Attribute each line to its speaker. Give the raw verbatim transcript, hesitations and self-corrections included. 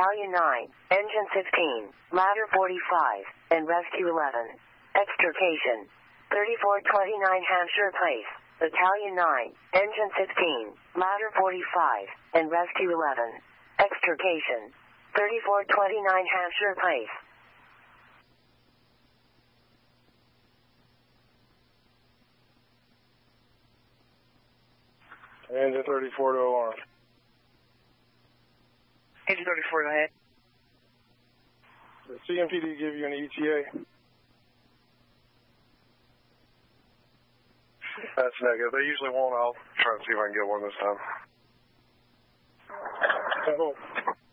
Speaker 1: Battalion nine, Engine fifteen, Ladder forty-five, and Rescue eleven. Extrication. thirty-four twenty-nine Hampshire Place, Battalion nine, Engine fifteen, Ladder forty-five, and Rescue eleven. Extrication. thirty-four twenty-nine Hampshire Place.
Speaker 2: Engine thirty-four to alarm.
Speaker 3: Engine thirty-four, go ahead.
Speaker 2: Did C M P D give you an E T A? That's negative. They usually won't. I'll try to see if I can get one this time. Oh.